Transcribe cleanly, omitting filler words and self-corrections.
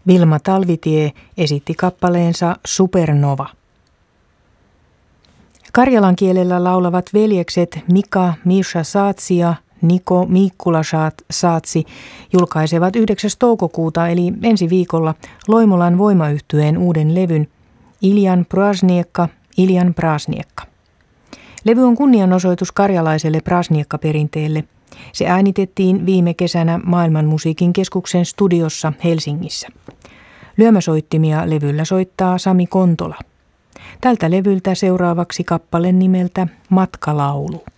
Vilma Talvitie esitti kappaleensa Supernova. Karjalan kielellä laulavat veljekset Mika Misha Saatsi ja Niko Miikkula Saatsi julkaisevat 9. toukokuuta eli ensi viikolla Loimolan voimayhtyeen uuden levyn Iljan Prasniekka. Levy on kunnianosoitus karjalaiselle Prasniekka-perinteelle. Se äänitettiin viime kesänä Maailmanmusiikin keskuksen studiossa Helsingissä. Lyömäsoittimia levyllä soittaa Sami Kontola. Tältä levyltä seuraavaksi kappale nimeltä Matkalaulu.